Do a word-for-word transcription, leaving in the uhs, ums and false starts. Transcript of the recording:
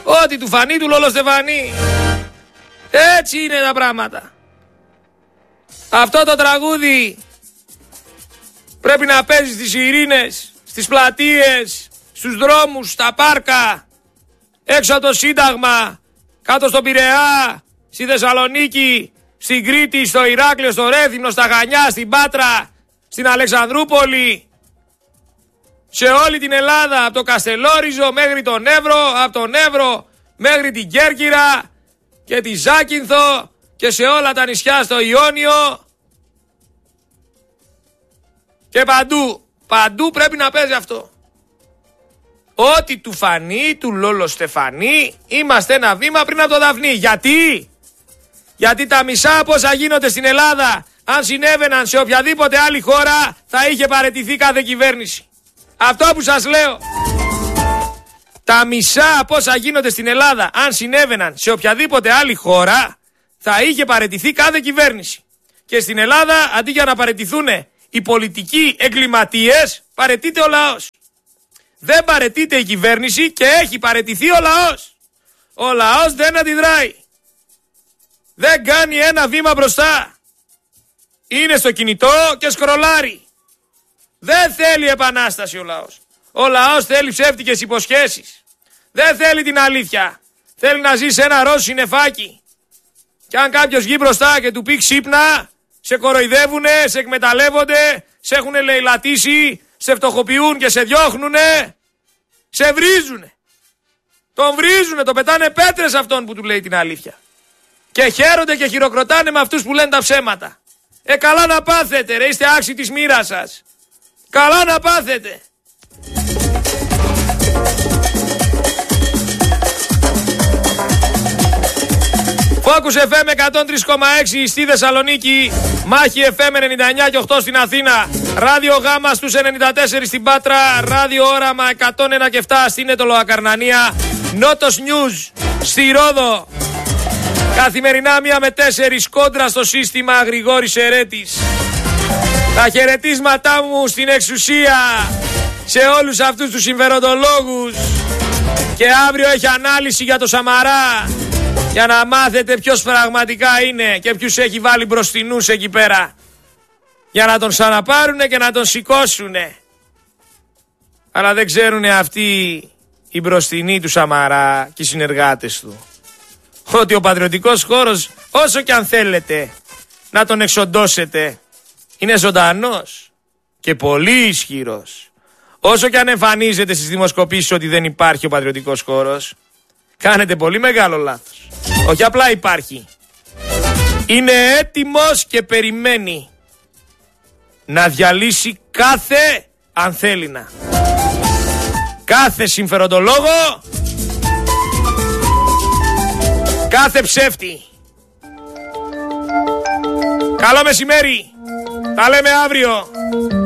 Ό,τι του φανεί του Λόλο Στεφανή. Έτσι είναι τα πράγματα. Αυτό το τραγούδι πρέπει να παίζει στις ειρήνες, στις πλατείες, στους δρόμους, στα πάρκα, έξω από το Σύνταγμα, κάτω στον Πειραιά, στη Θεσσαλονίκη, στην Κρήτη, στο Ηράκλειο, στο Ρέθυμνο, στα Χανιά, στην Πάτρα, στην Αλεξανδρούπολη, σε όλη την Ελλάδα, από το Καστελόριζο μέχρι τον Εύρο, από τον Εύρο μέχρι την Κέρκυρα και τη Ζάκυνθο και σε όλα τα νησιά στο Ιόνιο και παντού, παντού πρέπει να παίζει αυτό. Ό,τι του φανεί, του Λόλο Στεφανή, είμαστε ένα βήμα πριν από το Δαφνί. Γιατί? Γιατί τα μισά από όσα γίνονται στην Ελλάδα, αν συνέβαιναν σε οποιαδήποτε άλλη χώρα, θα είχε παραιτηθεί κάθε κυβέρνηση. Αυτό που σας λέω. Τα μισά από όσα γίνονται στην Ελλάδα, αν συνέβαιναν σε οποιαδήποτε άλλη χώρα, θα είχε παραιτηθεί κάθε κυβέρνηση. Και στην Ελλάδα, αντί για να παραιτηθούν οι πολιτικοί εγκληματίες, παραιτείται ο λαός. Δεν παραιτείται η κυβέρνηση και έχει παραιτηθεί ο λαός. Ο λαός δεν αντιδράει. Δεν κάνει ένα βήμα μπροστά. Είναι στο κινητό και σκρολάρει. Δεν θέλει επανάσταση ο λαός. Ο λαός θέλει ψεύτικες υποσχέσεις. Δεν θέλει την αλήθεια. Θέλει να ζει σε ένα ροζ συννεφάκι. Και αν κάποιος βγει μπροστά και του πει ξύπνα, σε κοροϊδεύουνε, σε εκμεταλλεύονται, σε έχουν λαιλατήσει, σε φτωχοποιούν και σε διώχνουνε, σε βρίζουνε. Τον βρίζουνε, τον πετάνε πέτρες αυτόν που του λέει την αλήθεια. Και χαίρονται και χειροκροτάνε με αυτούς που λένε τα ψέματα. Ε, καλά να πάθετε ρε, είστε άξιοι της μοίρας σας. Καλά να πάθετε. Focus εφ εμ εκατόν τρία κόμμα έξι στη Θεσσαλονίκη, Μάχη εφ εμ ενενήντα εννιά και οκτώ στην Αθήνα, Ράδιο Γάμα στους ενενήντα τέσσερα στην Πάτρα, Ράδιο Όραμα εκατόν ένα και επτά στην Αιτωλοακαρνανία, Νότος Νιούζ στη Ρόδο. Καθημερινά μία με τέσσερις κόντρα στο σύστημα Γρηγόρης Ερέτης. Τα χαιρετίσματά μου στην εξουσία, σε όλους αυτούς τους συμφεροντολόγους. Και αύριο έχει ανάλυση για το Σαμαρά, για να μάθετε ποιος πραγματικά είναι και ποιους έχει βάλει μπροστινούς εκεί πέρα. Για να τον ξαναπάρουνε και να τον σηκώσουνε. Αλλά δεν ξέρουνε αυτοί οι μπροστινοί του Σαμαρά και οι συνεργάτες του ότι ο πατριωτικός χώρος, όσο και αν θέλετε να τον εξοντώσετε, είναι ζωντανός και πολύ ισχυρός. Όσο και αν εμφανίζεται στις δημοσκοπήσεις ότι δεν υπάρχει ο πατριωτικός χώρος, κάνετε πολύ μεγάλο λάθος. Όχι απλά υπάρχει. Είναι έτοιμος και περιμένει να διαλύσει κάθε ανθέλινα. Κάθε συμφεροντολόγο, κάθε ψεύτη. Καλό μεσημέρι. Τα λέμε αύριο.